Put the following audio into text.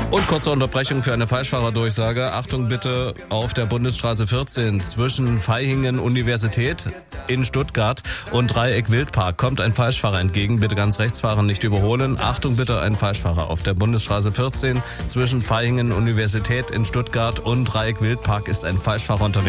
Und kurze Unterbrechung für eine Falschfahrerdurchsage. Achtung bitte, auf der Bundesstraße 14 zwischen Vaihingen Universität in Stuttgart und Dreieck Wildpark kommt ein Falschfahrer entgegen. Bitte ganz rechts fahren, nicht überholen. Achtung bitte, ein Falschfahrer auf der Bundesstraße 14 zwischen Vaihingen Universität in Stuttgart und Dreieck Wildpark ist ein Falschfahrer unterwegs.